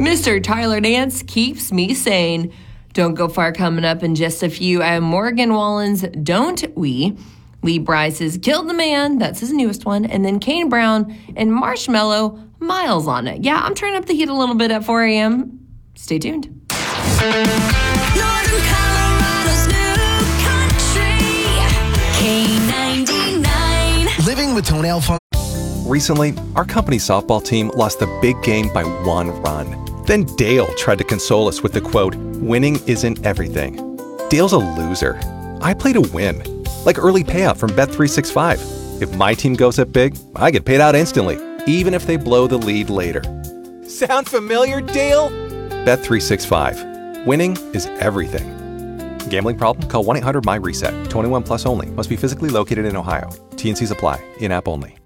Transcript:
Mr. Tyler Dance keeps me sane. Don't Go Far coming up in just a few. I have Morgan Wallen's Don't We. Lee Brice's Killed the Man. That's his newest one. And then Kane Brown and Marshmello, Miles on It. Yeah, I'm turning up the heat a little bit at 4 a.m. Stay tuned. Northern Colorado's new country, K99. Living with toenail fungus. Recently, our company's softball team lost the big game by 1 run. Then Dale tried to console us with the quote, "Winning isn't everything." Dale's a loser. I play to win. Like early payout from Bet365. If my team goes up big, I get paid out instantly, even if they blow the lead later. Sound familiar, Dale? Bet365. Winning is everything. Gambling problem? Call 1-800-MY-RESET. 21 plus only. Must be physically located in Ohio. T&Cs apply. In-app only.